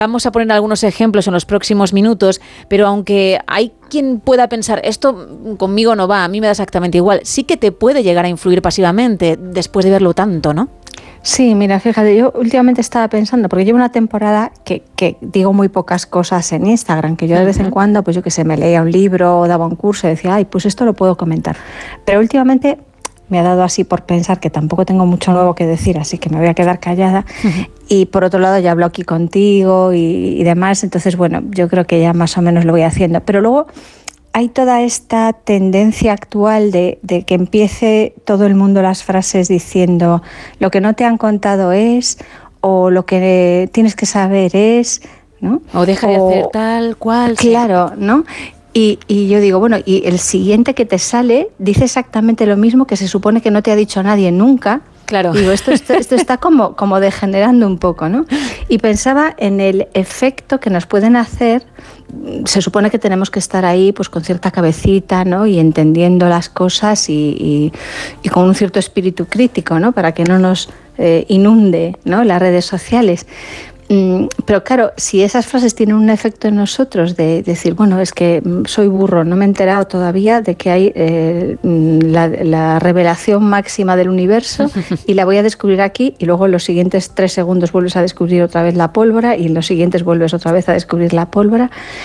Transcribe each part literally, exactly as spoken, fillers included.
Vamos a poner algunos ejemplos en los próximos minutos, pero aunque hay quien pueda pensar, esto conmigo no va, a mí me da exactamente igual, sí que te puede llegar a influir pasivamente después de verlo tanto, ¿no? Sí, mira, fíjate, yo últimamente estaba pensando, porque llevo una temporada que, que digo muy pocas cosas en Instagram, que yo de vez en cuando, pues yo que sé, me leía un libro o daba un curso y decía, ay, pues esto lo puedo comentar. Pero últimamente me ha dado así por pensar que tampoco tengo mucho nuevo que decir, así que me voy a quedar callada. Uh-huh. Y por otro lado ya hablo aquí contigo y, y demás, entonces bueno, yo creo que ya más o menos lo voy haciendo. Pero luego hay toda esta tendencia actual de, de que empiece todo el mundo las frases diciendo lo que no te han contado es, o lo que tienes que saber es, ¿no? O deja de o, hacer tal cual. Claro, sí. ¿No? Y, y yo digo, bueno, y el siguiente que te sale dice exactamente lo mismo que se supone que no te ha dicho nadie nunca. Claro. Digo, esto, esto, esto está como, como degenerando un poco, ¿no? Y pensaba en el efecto que nos pueden hacer. Se supone que tenemos que estar ahí pues con cierta cabecita, ¿no? Y entendiendo las cosas y, y, y con un cierto espíritu crítico, ¿no? Para que no nos eh, inunde, ¿no? Las redes sociales. Pero claro, si esas frases tienen un efecto en nosotros de decir, bueno, es que soy burro, no me he enterado todavía de que hay eh, la, la revelación máxima del universo y la voy a descubrir aquí, y luego en los siguientes tres segundos vuelves a descubrir otra vez la pólvora y en los siguientes vuelves otra vez a descubrir la pólvora.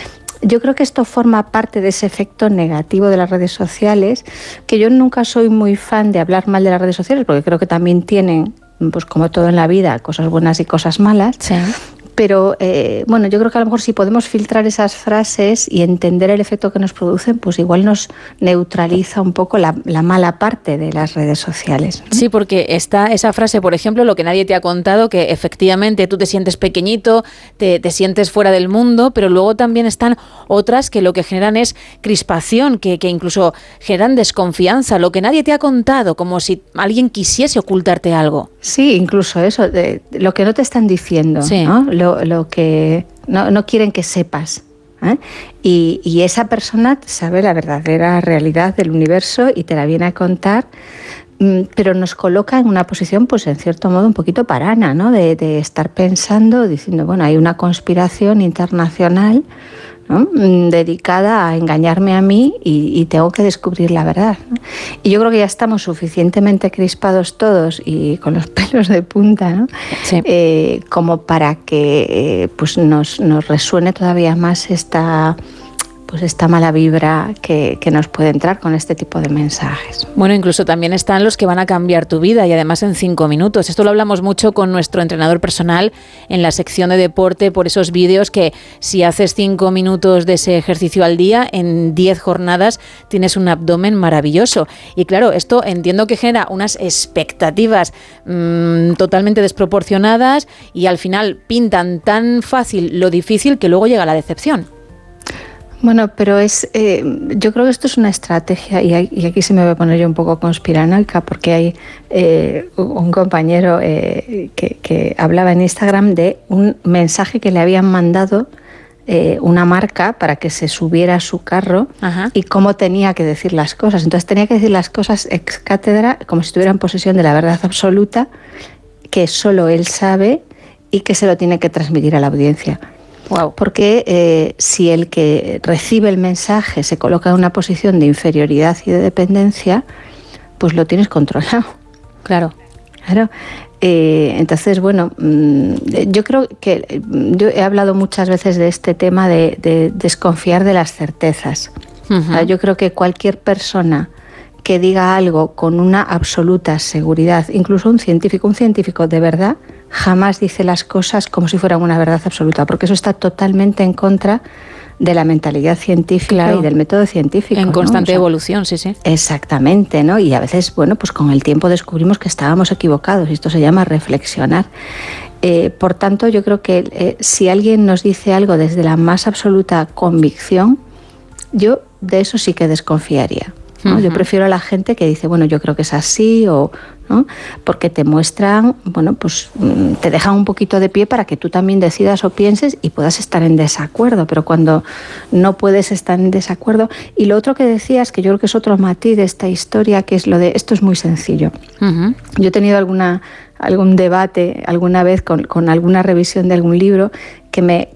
Yo creo que esto forma parte de ese efecto negativo de las redes sociales, que yo nunca soy muy fan de hablar mal de las redes sociales, porque creo que también tienen, pues como todo en la vida, cosas buenas y cosas malas. Sí. Pero eh, bueno, yo creo que a lo mejor si podemos filtrar esas frases y entender el efecto que nos producen, pues igual nos neutraliza un poco la, la mala parte de las redes sociales, ¿no? Sí, porque está esa frase, por ejemplo, lo que nadie te ha contado, que efectivamente tú te sientes pequeñito, te, te sientes fuera del mundo, pero luego también están otras que lo que generan es crispación, que, que incluso generan desconfianza, lo que nadie te ha contado, como si alguien quisiese ocultarte algo. Sí, incluso eso, de, de lo que no te están diciendo, sí. ¿no? Lo, lo que no, no quieren que sepas, ¿eh? Y, y esa persona sabe la verdadera realidad del universo y te la viene a contar, pero nos coloca en una posición, pues en cierto modo, un poquito parana, ¿no? De, de estar pensando, diciendo, bueno, hay una conspiración internacional, ¿no? Dedicada a engañarme a mí y, y tengo que descubrir la verdad, ¿no? Y yo creo que ya estamos suficientemente crispados todos y con los pelos de punta, ¿no? Sí. Eh, como para que eh, pues nos, nos resuene todavía más esta... pues esta mala vibra que, que nos puede entrar con este tipo de mensajes. Bueno, incluso también están los que van a cambiar tu vida y además en cinco minutos. Esto lo hablamos mucho con nuestro entrenador personal en la sección de deporte por esos vídeos que si haces cinco minutos de ese ejercicio al día, en diez jornadas tienes un abdomen maravilloso. Y claro, esto entiendo que genera unas expectativas mmm, totalmente desproporcionadas y al final pintan tan fácil lo difícil que luego llega la decepción. Bueno, pero es, eh, yo creo que esto es una estrategia y, hay, y aquí se me va a poner yo un poco conspiranoica porque hay eh, un compañero eh, que, que hablaba en Instagram de un mensaje que le habían mandado eh, una marca para que se subiera a su carro. Ajá. Y cómo tenía que decir las cosas. Entonces tenía que decir las cosas ex cátedra como si estuviera en posesión de la verdad absoluta que solo él sabe y que se lo tiene que transmitir a la audiencia. Wow. Porque eh, si el que recibe el mensaje se coloca en una posición de inferioridad y de dependencia, pues lo tienes controlado. Claro. Claro. Eh, entonces, bueno, yo creo que yo he hablado muchas veces de este tema de, de desconfiar de las certezas. Uh-huh. Yo creo que cualquier persona que diga algo con una absoluta seguridad, incluso un científico, un científico de verdad, jamás dice las cosas como si fueran una verdad absoluta, porque eso está totalmente en contra de la mentalidad científica, claro, y del método científico. En constante, ¿no? O sea, evolución, sí, sí. Exactamente, ¿no? Y a veces, bueno, pues con el tiempo descubrimos que estábamos equivocados, y esto se llama reflexionar. Eh, por tanto, yo creo que eh, si alguien nos dice algo desde la más absoluta convicción, yo de eso sí que desconfiaría, ¿no? Uh-huh. Yo prefiero a la gente que dice, bueno, yo creo que es así, o ¿no? Porque te muestran, bueno, pues te dejan un poquito de pie para que tú también decidas o pienses y puedas estar en desacuerdo, pero cuando no puedes estar en desacuerdo. Y lo otro que decías, que yo creo que es otro matiz de esta historia, que es lo de esto es muy sencillo. Uh-huh. Yo he tenido alguna algún debate alguna vez con, con alguna revisión de algún libro que me,